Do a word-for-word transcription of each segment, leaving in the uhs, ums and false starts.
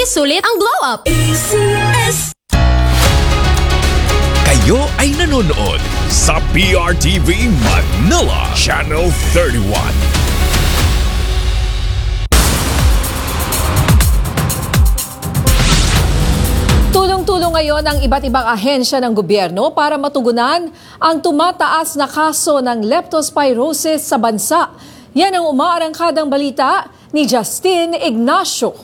Hindi sulit ang glow up. A C S. Kayo ay nanonood sa P R T V Manila Channel thirty-one. Tulong-tulong ngayon ang iba't ibang ahensya ng gobyerno para matugunan ang tumataas na kaso ng leptospirosis sa bansa. Yan ang umaarangkadang balita ni Justin Ignacio.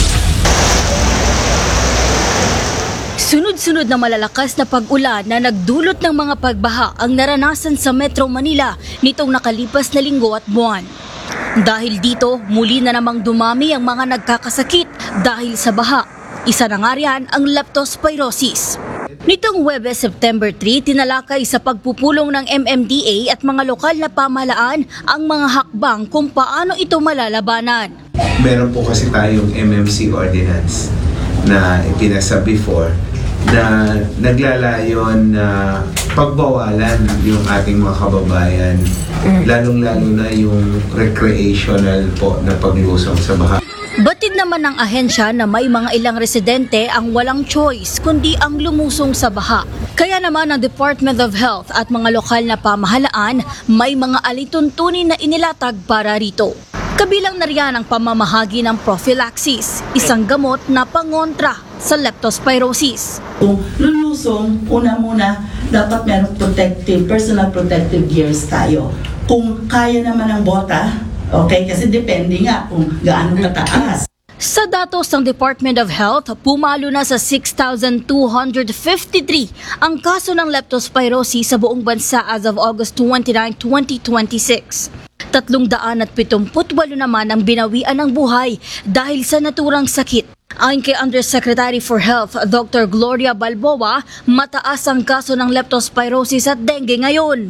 Sunod-sunod na malalakas na pag-ulan na nagdulot ng mga pagbaha ang naranasan sa Metro Manila nitong nakalipas na linggo at buwan. Dahil dito, muli na namang dumami ang mga nagkakasakit dahil sa baha. Isa na nga riyan ang leptospirosis. Nitong Huwebes, September three, tinalakay sa pagpupulong ng M M D A at mga lokal na pamahalaan ang mga hakbang kung paano ito malalabanan. Meron po kasi tayong M M C ordinance na ipinasa before na naglalayon na pagbawalan yung ating mga kababayan, lalong-lalo na yung recreational po na paglusong sa baha. Batid naman ng ahensya na may mga ilang residente ang walang choice kundi ang lumusong sa baha. Kaya naman ang Department of Health at mga lokal na pamahalaan may mga alituntunin na inilatag para rito. Kabilang na riyan ang pamamahagi ng prophylaxis, isang gamot na pangontra sa leptospirosis. Kung lulusong, una muna, dapat merong protective, personal protective gears tayo. Kung kaya naman ng bota, okay, kasi depende nga kung gaano kataas. Sa datos ng Department of Health, pumalo na sa six thousand two hundred fifty-three ang kaso ng leptospirosis sa buong bansa as of August twenty-ninth, twenty twenty-six. tatlong daan at pitungput walo naman ang binawian ng buhay dahil sa naturang sakit. Ayon kay Undersecretary for Health, Doctor Gloria Balboa, mataas ang kaso ng leptospirosis at dengue ngayon.